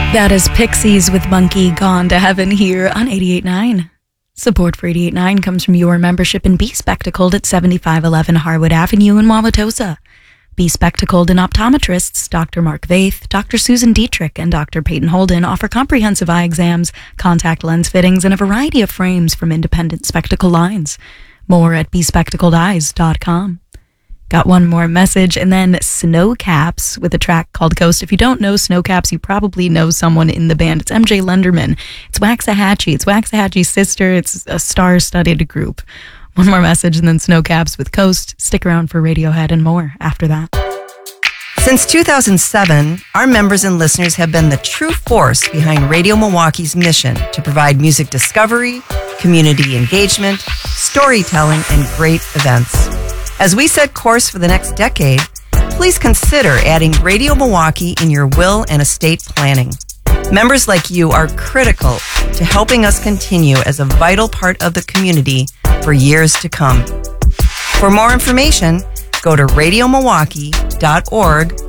That is Pixies with Monkey Gone to Heaven here on 88.9. Support for 88.9 comes from your membership in Be Spectacled at 7511 Harwood Avenue in Wauwatosa. Be Spectacled and optometrists Dr. Mark Vaith, Dr. Susan Dietrich, and Dr. Peyton Holden offer comprehensive eye exams, contact lens fittings, and a variety of frames from independent spectacle lines. More at bespectacledeyes.com. Got one more message, and then Snowcaps with a track called Ghost. If you don't know Snowcaps, you probably know someone in the band. It's MJ Lenderman. It's Waxahachie. It's Waxahachie's sister. It's a star-studded group. One more message, and then Snowcaps with Coast. Stick around for Radiohead and more after that. Since 2007, our members and listeners have been the true force behind Radio Milwaukee's mission to provide music discovery, community engagement, storytelling, and great events. As we set course for the next decade, please consider adding Radio Milwaukee in your will and estate planning. Members like you are critical to helping us continue as a vital part of the community for years to come. For more information, go to radiomilwaukee.org